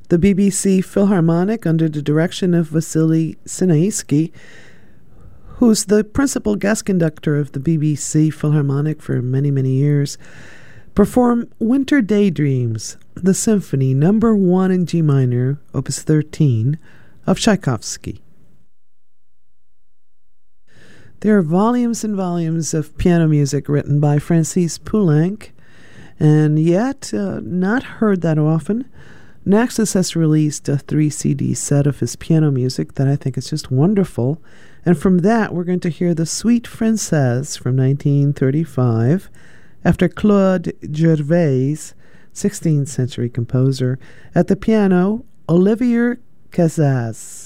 The BBC Philharmonic, under the direction of Vasily Sinaisky, who's the principal guest conductor of the BBC Philharmonic for many, many years, perform Winter Daydreams, the Symphony No. 1 in G minor, Opus 13, of Tchaikovsky. There are volumes and volumes of piano music written by Francis Poulenc, and yet not heard that often. Naxos has released a 3-CD set of his piano music that I think is just wonderful, and from that we're going to hear the Suite Française from 1935, after Claude Gervais, 16th century composer. At the piano, Olivier Casas.